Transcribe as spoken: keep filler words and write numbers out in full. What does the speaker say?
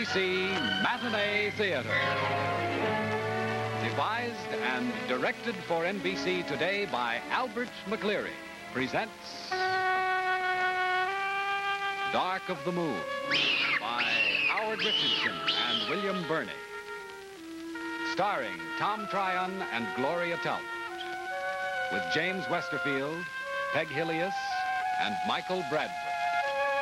B C Matinee Theater. Devised and directed for N B C today by Albert McCleary, presents Dark of the Moon by Howard Richardson and William Burney. Starring Tom Tryon and Gloria Talbot. With James Westerfield, Peg Hillius, and Michael Bradford.